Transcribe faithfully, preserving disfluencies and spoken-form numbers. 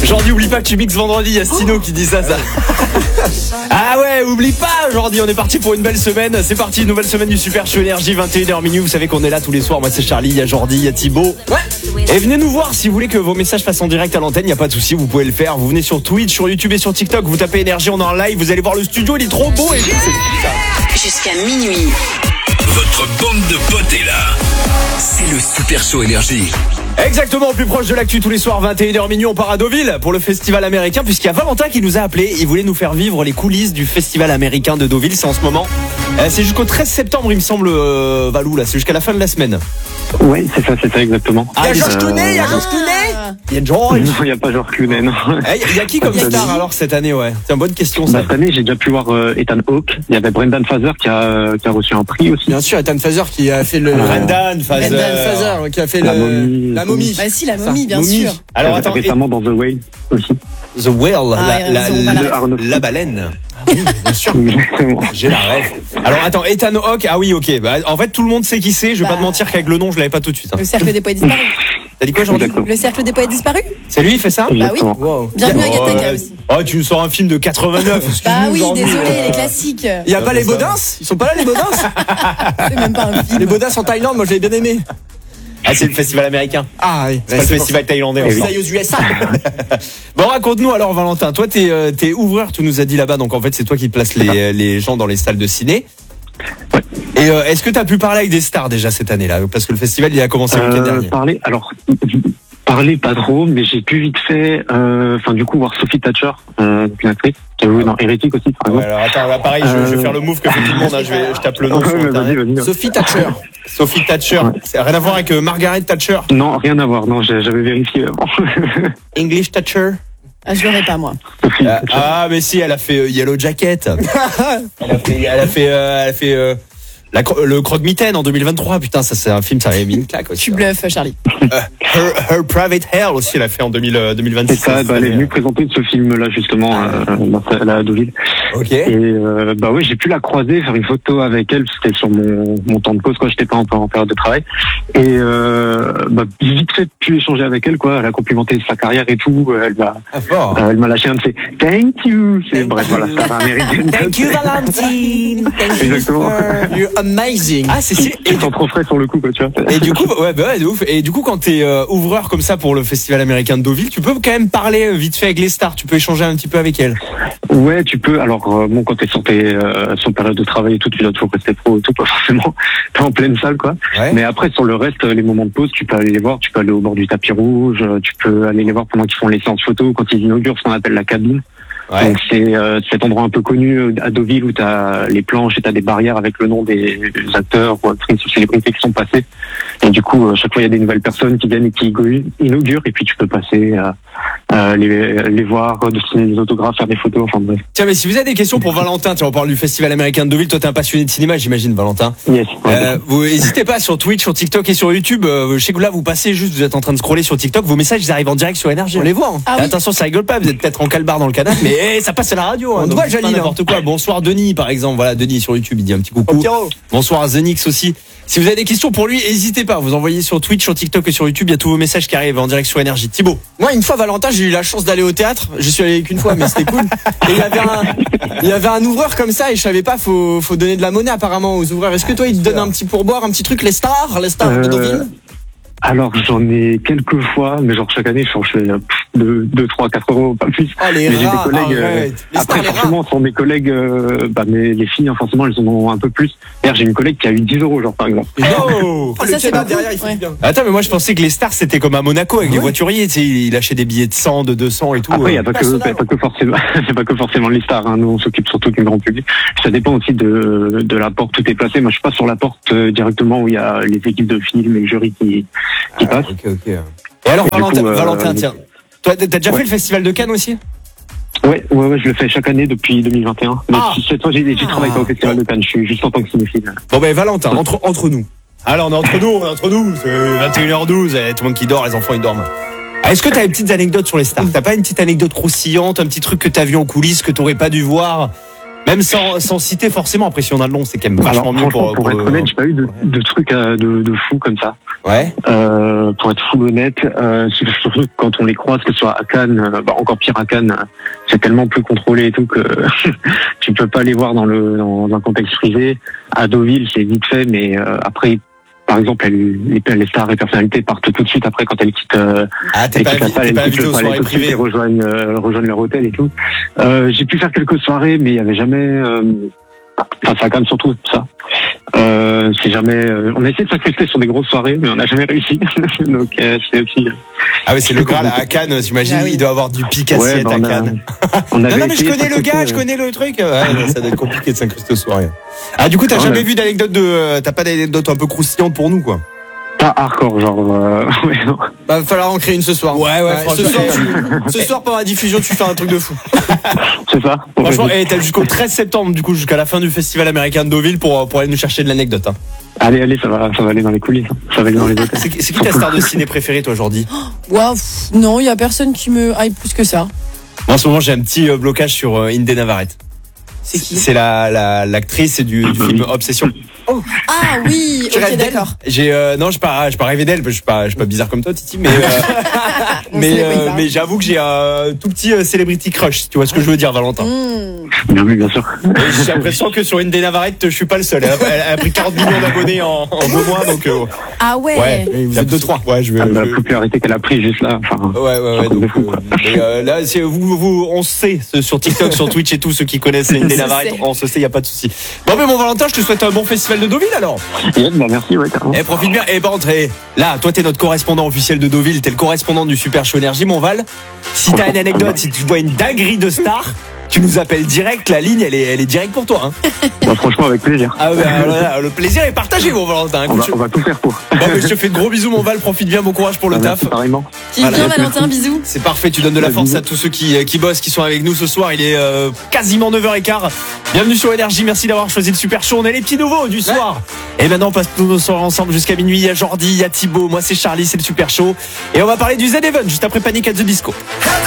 Jordi, oublie pas que tu mixes vendredi, il y a Stino qui dit ça, ça. Ah ouais, oublie pas, Jordi, on est parti pour une belle semaine. C'est parti, une nouvelle semaine du Super Show Énergie, vingt et une heures minuit. Vous savez qu'on est là tous les soirs. Moi, c'est Charlie, il y a Jordi, il y a Thibaut. Ouais. Et venez nous voir si vous voulez que vos messages passent en direct à l'antenne. Il n'y a pas de souci, vous pouvez le faire. Vous venez sur Twitch, sur YouTube et sur TikTok. Vous tapez Énergie, on est en live. Vous allez voir le studio, il est trop beau. Et c'est jusqu'à minuit. Votre bande de potes est là. C'est le Super Show Énergie. Exactement, plus proche de l'actu tous les soirs, vingt et une heures minuit, on part à Deauville pour le festival américain, puisqu'il y a Valentin qui nous a appelé. Il voulait nous faire vivre les coulisses du festival américain de Deauville. C'est en ce moment. Euh, c'est jusqu'au treize septembre, il me semble, euh, Valou, là. C'est jusqu'à la fin de la semaine. Oui, c'est ça, c'est ça exactement. Il y a Georges Clooney, il y a Georges Clooney. Il y a Georges. Non, il n'y a pas Georges Clooney, non. Il y a qui comme star alors cette année, ouais? C'est une bonne question, ça. Bah, cette année, j'ai déjà pu voir euh, Ethan Hawke. Il y avait Brendan Fraser qui a, qui a reçu un prix aussi. Bien sûr, Ethan Fraser qui a fait le. Brendan Fraser. Brendan Fraser, ouais, qui a fait la le. Momie. La momie. Bah si, la momie, bien momie. sûr. Alors attends, récemment dans The Whale aussi. The Whale, Ah, la, la, la, la, la baleine. Ah oui, bien sûr. Exactement. J'ai la rêve. Alors attends, Ethan Hawke, ah oui, ok. Bah, en fait, tout le monde sait qui c'est. Je vais Bah. pas te mentir qu'avec le nom, je l'avais pas tout de suite. Hein. Le cercle des poètes disparus. T'as dit quoi, Jordi? Exactement. Le cercle des poètes disparus. C'est lui, il fait ça? Bah oui. Exactement. Wow. Bienvenue à Oh, Gattaca ouais. aussi. Oh, tu nous sors un film de quatre-vingt-neuf. Bah excuse-nous, oui, Jordi. désolé, les classiques. Il y a pas les ça. Baudins? Ils sont pas là les Baudins? C'est même pas un film. Les Baudins en Thaïlande, moi j'avais bien aimé. Ah, c'est le festival américain. Ah oui. C'est pas le festival thaïlandais. Les encore. aux U S A. Bon, raconte-nous alors, Valentin. Toi, t'es, euh, t'es ouvreur, tu nous as dit là-bas. Donc, en fait, c'est toi qui places les, les gens dans les salles de ciné. Ouais. Et euh, est-ce que t'as pu parler avec des stars déjà cette année-là? Parce que le festival, il a commencé le week-end Euh, dernier. parler, alors, parler pas trop, mais j'ai pu vite fait, euh, enfin, du coup, voir Sophie Thatcher, euh, une actrice, qui a joué dans Hérétique aussi, par Ouais, exemple. alors attends, là, pareil, je, je vais faire le move que fait tout le monde. Hein. Je, vais, je tape le nom Ouais, sur mais Internet. vas-y, vas-y. Sophie Thatcher. Sophie Thatcher. Ouais. C'est rien à voir avec euh, Margaret Thatcher. Non, rien à voir, non, j'ai- j'avais vérifié avant. English Thatcher. Ah, je l'aurais pas, moi. Sophie Ah, Thatcher. ah, mais si, elle a fait euh, Yellow Jacket. elle a fait, elle a fait, euh, elle a fait euh, la, cro- le Croque-Mitaine en deux mille vingt-trois. Putain, ça c'est un film, ça avait mis une claque aussi. Tu bluffes, Charlie. Euh, her, Her Private Hell aussi, elle a fait en deux mille, euh, deux mille vingt-six. C'est ça, bah, elle est venue présenter ce film-là, justement, euh, dans- là, à Deauville. Ok. Et euh, bah ouais, j'ai pu la croiser, faire une photo avec elle. C'était sur mon, mon temps de pause, quoi. J'étais pas en, en période de travail. Et euh, bah, vite fait pu échanger avec elle, quoi. Elle a complimenté sa carrière et tout. Elle m'a, Ah, fort. euh, elle m'a lâché un de ses thank you. C'est bref, voilà, ça va américain. Thank you Valentine. Thank you Exactement. for- You're amazing. Ah, c'est si. Ils sont trop frais sur le coup, quoi, tu vois. Et du coup, ouais, bah ouais, de ouf. Et du coup, quand t'es euh, ouvreur comme ça pour le festival américain de Deauville, tu peux quand même parler euh, vite fait avec les stars. Tu peux échanger un petit peu avec elles. Ouais, tu peux. Alors euh, bon, quand t'es sur tes euh, sur période de travail et tout, tu dois toujours rester pro et tout, pas forcément. T'es en pleine salle, quoi. Ouais. Mais après, sur le reste, les moments de pause, tu peux aller les voir. Tu peux aller au bord du tapis rouge. Tu peux aller les voir pendant qu'ils font les séances photos, quand ils inaugurent ce qu'on appelle la cabine. Ouais. Donc c'est euh, cet endroit un peu connu à Deauville où t'as les planches et t'as des barrières avec le nom des acteurs ou actrices ou célébrités qui sont passés. Et du coup, euh, chaque fois il y a des nouvelles personnes qui viennent et qui inaugurent. Et puis tu peux passer euh, euh, les, les voir, de signer des autographes, faire des photos. Enfin bref. Tiens, mais si vous avez des questions pour Valentin, tiens, on parle du festival américain de Deauville. Toi, t'es un passionné de cinéma, j'imagine, Valentin. Yes. Ouais. Euh, vous n'hésitez pas sur Twitch, sur TikTok et sur YouTube. Euh, je sais que là, vous passez juste, vous êtes en train de scroller sur TikTok. Vos messages, ils arrivent en direct sur Énergie. On les voit. Hein. Ah oui. Attention, ça rigole pas. Vous êtes peut-être en calbar dans le canapé, mais hey, ça passe à la radio. Hein, On te donc voit, c'est pas Jalil, n'importe quoi. Bonsoir Denis, par exemple. Voilà, Denis sur YouTube, il dit un petit coucou. Pierrot. Bonsoir Zenix aussi. Si vous avez des questions pour lui, n'hésitez pas. Vous envoyez sur Twitch, sur TikTok et sur YouTube. Il y a tous vos messages qui arrivent en direct sur Énergie. Thibaut. Moi, une fois, Valentin, j'ai eu la chance d'aller au théâtre. Je suis allé qu'une fois, mais c'était cool. Et il y avait un, il y avait un ouvreur comme ça, et je savais pas, faut, faut donner de la monnaie apparemment aux ouvreurs. Est-ce que toi, ils te donnent un petit pourboire, un petit truc, les stars, les stars de Euh, Deauville? Alors j'en ai quelques fois, mais genre chaque année je change de deux, trois, quatre euros, pas plus. Oh, les Mais j'ai des rats, collègues. euh, arrête. Les après stars, les rats. forcément, ce sont mes collègues. Euh, bah mais les filles, hein, forcément, elles en ont un peu plus. D'ailleurs, j'ai une collègue qui a eu dix euros, genre par exemple. Oh Oh, Ça, le c'est kebab beaucoup. derrière, il fait Ouais. du bien. Attends, mais moi je pensais que les stars c'était comme à Monaco avec les Ouais. voituriers. Tu sais, il achetait des billets de cent, de deux cents et tout. Après, il y a euh. pas que, personnel. pas que forcément, c'est pas que forcément les stars. Hein. Nous, on s'occupe surtout du grand public. Ça dépend aussi de de la porte où t'es placé. Moi, je suis pas sur la porte euh, directement où il y a les équipes de films et le jury qui qui Ah, passent. ok, ok. Et alors, Et du Valentin, coup, euh, Valentin, tiens. Toi, t'as déjà ouais. fait le festival de Cannes aussi? Ouais, ouais, ouais, je le fais chaque année depuis deux mille vingt et un. Mais Ah. cette fois, j'ai, j'ai travaillé pas au Festival de Cannes. Je suis juste en tant que cinéphile. Bon, ben, Valentin, entre, entre nous. Alors, on est entre nous, on est entre nous. C'est vingt et une heures douze, eh, tout le monde qui dort, les enfants, ils dorment. Ah, est-ce que t'as des petites anecdotes sur les stars? T'as pas une petite anecdote croustillante, un petit truc que t'as vu en coulisses, que t'aurais pas dû voir? Même sans, sans citer forcément, après si on a le long, c'est quand même vachement Alors, mieux franchement, pour, pour, pour être le- honnête, j'ai pas eu de, de trucs euh, de, de fou comme ça. Ouais. Euh, pour être full honnête, euh, surtout quand on les croise, que ce soit à Cannes, euh, bah, encore pire à Cannes, euh, c'est tellement plus contrôlé et tout que tu peux pas les voir dans le dans un contexte privé. À Deauville, c'est vite fait, mais euh, après, par exemple, elles, les, les stars et personnalités partent tout de suite après quand elles quittent. Euh, Ah, t'es elles pas, quittent la invi- salle, t'es elles pas quittent invité le aux palais soirées tout de suite et privées. rejoignent euh, rejoignent leur hôtel et tout. Euh, j'ai pu faire quelques soirées, mais il y avait jamais. Euh, enfin, ça a quand même surtout ça. Euh, c'est jamais. Euh, on a essayé de s'incruster sur des grosses soirées, mais on n'a jamais réussi. Donc euh, c'est aussi. Ah oui, c'est le Graal à Cannes, t'imagines, Ah oui. il doit avoir du pic Ouais, assiette bah, à on a- Cannes. On Non, avait non, mais je essayé connais de le gars, je s'incruster, connais le truc. Ouais, ça doit être compliqué de s'incruster aux soirées. Ah, du coup, t'as Ouais. jamais vu d'anecdote de, euh, t'as pas d'anecdote un peu croustillante pour nous, quoi. Pas hardcore, genre. Euh, ouais, non. Bah, va falloir en créer une ce soir. Ouais, ouais, ce franchement. soir, tu- ce soir, pendant la diffusion, tu fais un truc de fou. C'est ça. Franchement, et t'as jusqu'au treize septembre, du coup, jusqu'à la fin du festival américain de Deauville pour, pour aller nous chercher de l'anecdote, hein. Allez, allez, ça va, ça va aller dans les coulisses. hein. Ça va aller dans les hôtels. C'est, c'est qui ta star de ciné préférée, toi, Jordi? Waouh, pff, non, il y a personne qui me hype plus que ça. Moi, en ce moment, j'ai un petit euh, blocage sur euh, Inde Navarrete. C'est qui? C'est la, la, l'actrice du, du film Obsession. Ah oui, Tu ok, rêves d'elle? d'accord. J'ai euh, non, je suis pas, je suis pas rêvé d'elle, parce que je suis pas, je suis pas bizarre comme toi, Titi, mais euh, On mais se les euh, brise, hein. mais j'avoue que j'ai un tout petit euh, celebrity crush, si tu vois ce que je veux dire, Valentin. Mmh. Bien vu, bien sûr. Et j'ai l'impression que sur Inde Navarrete, je suis pas le seul. Elle a, elle a pris quarante millions d'abonnés en, en deux mois, donc euh, Ah ouais. ouais. Vous êtes deux, trois. Ouais, je vais. Ah, je la vais- popularité qu'elle a pris juste là. Enfin, Ouais, ouais, ouais. un truc de Donc, fou, quoi. euh, mais, euh, là, c'est, vous, vous, on sait ce- sur TikTok, sur Twitch et tout, ceux qui connaissent Inde se Navarrete, sait. on se sait, y a pas de souci. Bon, mais mon Valentin, je te souhaite un bon festival de Deauville alors. Yes, bah, merci, ouais, carrément. Eh, profite bien. Eh, ben, entrez. Là, toi, t'es notre correspondant officiel de Deauville, t'es le correspondant du Super Show Énergie, mon Val. Si t'as une anecdote, si tu vois une dinguerie de star, tu nous appelles direct, la ligne, elle est, elle est directe pour toi, hein. Bah, franchement, avec plaisir. Ah, bah, voilà, le plaisir est partagé, mon Valentin. On Écoute, va, je- on va tout faire pour. Bon, mais je te fais de gros bisous, mon Val, profite bien, bon courage pour le Ah, taf. merci, pareillement. Qui Voilà. vient, Valentin, bisous. C'est parfait, tu donnes de la Vas-y. force à tous ceux qui, qui bossent, qui sont avec nous ce soir. Il est euh, quasiment neuf heures quinze. Bienvenue sur Énergie, merci d'avoir choisi le Super Show. On est les petits nouveaux du soir. Et maintenant, on passe tous nos soirées ensemble jusqu'à minuit. Il y a Jordi, il y a Thibaut, moi c'est Charlie, c'est le Super Show. Et on va parler du Z-Event juste après Panic at the Disco. Had